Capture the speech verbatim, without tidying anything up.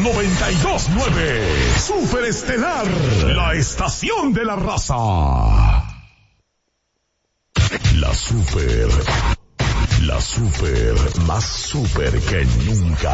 noventa y dos punto nueve. Super Estelar, la estación de la raza. La super, la super, más super que nunca.